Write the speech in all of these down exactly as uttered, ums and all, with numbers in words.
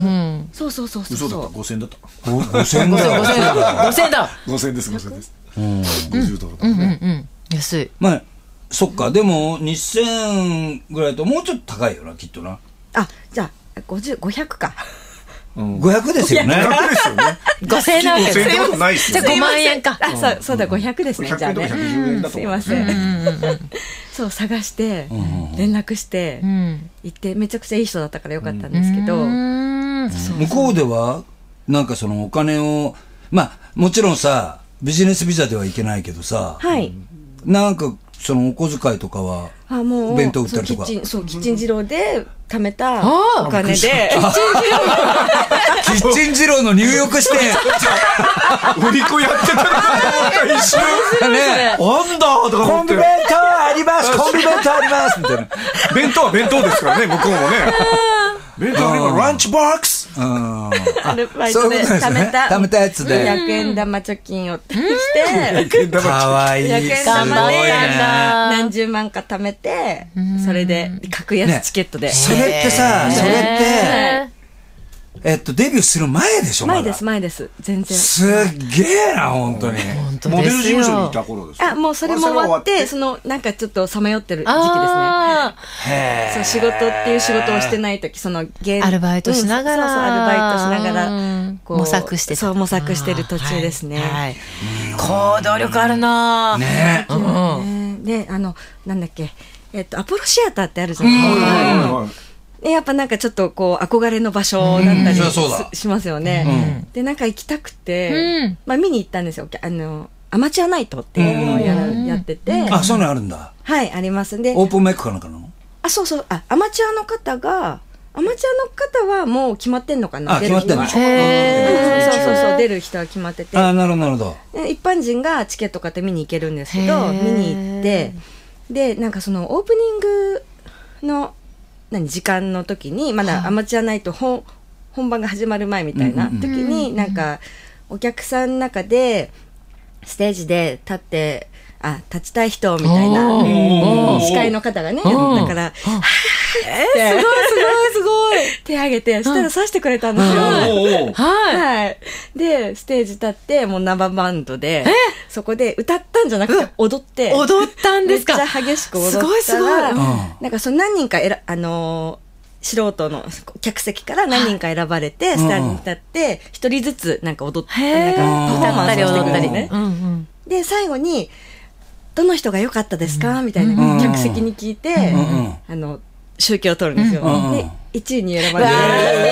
うん。 そうそうそうそう。 嘘だった。ごせんだった。 ごせんだ。 ごせんだ。ごせんだ。 ごせんです、ごせんです。 うん。 ごじゅうドルだからね。 うんうん。安い。 まあ、そっか。でも、にせんぐらいともうちょっと高いよな、きっとな。 あ、じゃあ、ごじゅう、ごひゃくか。 ごひゃくですよね。 ごひゃくですよね。 ごせんなわけです。 ごせんってことないっすよ。 じゃあごまんえんか。 あ、そう、そうだ、ごひゃくですね。じゃあね。 ひゃくえんとかひゃくじゅうえんだとすい思う。 ません。そう、探して、連絡して、行って、めちゃくちゃいい人だったからよかったんですけど。 向こうでは、なんかそのお金を、まあ、もちろんさ、ビジネスビザではいけないけどさ、 はい。 なんか、そのお小遣いとかは、 あ、もう、 弁当売ったりとか。 そう、キッチン二郎で貯めたお金で。キッチン二郎キッチン二郎の入浴して、 売り子やってたのかと思った一瞬。 ね、 あんだとか思って。 コンビ弁当ありますコンビ弁当ありますみたいな。 弁当は弁当ですからね、向こうもね。弁当あればランチボックス。 アルバイトで貯めた貯めたやつでひゃくえん玉貯金をしてかわいい。 ひゃくえん玉で何十万か貯めて、それで格安チケットで。 それってさ、それってえっとデビューする前でしょ。 前です前です。全然すっげえな本当に。 モデル事務所にいた頃です。 あ、もうそれも終わって、そのなんかちょっとさまよってる時期ですね。 へえ。 そう、仕事っていう仕事をしてない時、そのアルバイトしながら、 そうそう、アルバイトしながらこう模索してそう模索してる途中ですね。 行動力あるな。 ね。 で、あのなんだっけ、えっとアポロシアターってあるじゃないですか。でやっぱなんかちょっとこう憧れの場所だったりしますよね。でなんか行きたくて、まあ見に行ったんですよ。あのアマチュアナイトっていうのをやるやってて。 あ、そういうのあるんだ。 はい、ありますんで。 オープンマイクかなんかなの？ あ、そうそう。あ、アマチュアの方がアマチュアの方はもう決まってんのかな。 あ、決まってんの。そうそうそう、出る人は決まってて。 あ、なるほどなるほど。一般人がチケット買って見に行けるんですけど、見に行ってでなんかそのオープニングの何時間の時にまだアマチュアナイト本本番が始まる前みたいな時になんかお客さんの中でステージで立ってあ立ちたい人みたいな司会の方がねだから「えすごいすごいすごい!」手挙げてそしたら刺してくれたんですよ。はいでステージ立ってもう生バンドでそこで歌ったんじゃなくて踊って踊ったんですか。 めっちゃ激しく踊ったらなんかその何人かえらあの素人の客席から何人か選ばれてスターに立って一人ずつなんか踊ってなんかパフォーマンスをしてくれるね。で最後にどの人が良かったですかみたいな客席に聞いてあの集計を取るんですよ。でいちいに選ばれて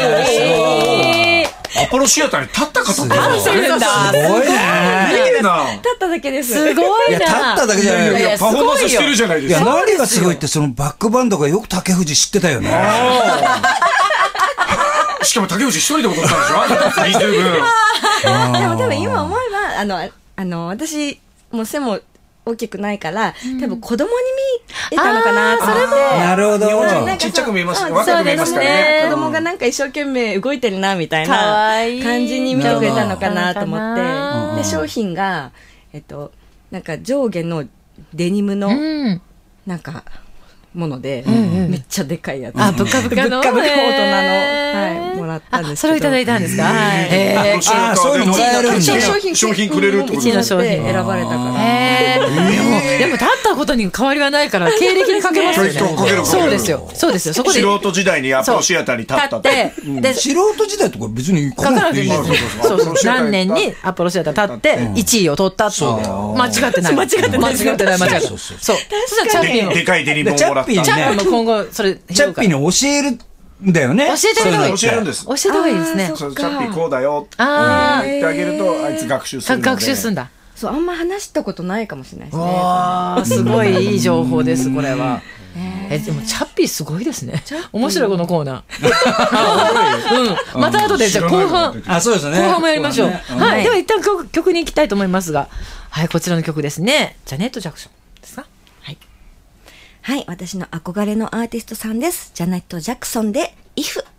アポロシアターに立った方ですよ。 立ってるんだ。 すごいね。 いいな。 立っただけです。 すごいな。 いや、立っただけじゃないよ。 いや、パフォーマンスしてるじゃないですか。 いや、何がすごいって、そのバックバンドがよく竹藤知ってたよね。 しかも竹内一人で踊ったんでしょリズム。 でも多分今思えば、あの、あの、私、もう背も大きくないから、多分子供に見えたのかなって。それも。 なるほど。 ちっちゃく見えますね。若く見えますからね。 子供がなんか一生懸命動いてるな、みたいな感じに見てくれたのかなと思って。で、商品が、えっと、なんか上下のデニムの、なんか、もので、めっちゃでかいやつ。 あ、ブカブカの。 ブカブカ大人の、はい、もらったんですけど。 それをいただいたんですか。 へー。あ、そういうのもらえるんだ。 商品くれるってことで。うちの商品選ばれたから。 でも、でも立ったことに変わりはないから、経歴にかけますよね。そうですよ。そうですよ。そこで。 素人時代にアポロシアターに立ったって。 で、素人時代とか別に書かなくていいですよ。そうそう。何年にアポロシアター立って、いちいを取ったと。間違ってない。間違ってない。間違ってない。間違ってない。そう。そう。 でかいデニムをもらった。 チャッピーも今後、それ、 チャッピーに教えるんだよね。 教えてるの教えるんです。 教えた方がいいですね。 チャッピーこうだよって言ってあげると、あいつ学習するので。 学習するんだ。 そう、あんま話したことないかもしれないですね。 わー、すごいいい情報です、これは。え、でもチャッピーすごいですね。面白いこのコーナー。うん。また後で、じゃあ後半。 あ、そうですね。 後半もやりましょう。はい。では一旦曲に行きたいと思いますが、はい、こちらの曲ですね。ジャネット・ジャクソンですか？はい。 はい、私の憧れのアーティストさんです。ジャネット・ジャクソンで イフ。